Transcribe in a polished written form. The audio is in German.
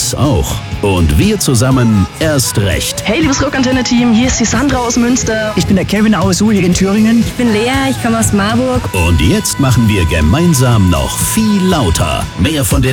das auch. Und wir zusammen erst recht. Hey, liebes Rockantenne-Team, hier ist die Sandra aus Münster. Ich bin der Kevin aus Suhl in Thüringen. Ich bin Lea, ich komme aus Marburg. Und jetzt machen wir gemeinsam noch viel lauter. Mehr von den